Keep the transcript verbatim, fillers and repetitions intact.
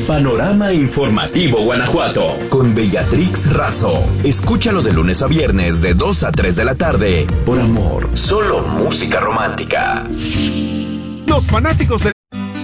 Panorama Informativo Guanajuato con Bellatrix Razo. Escúchalo de lunes a viernes de dos a tres de la tarde por Amor. Solo música romántica. Los fanáticos del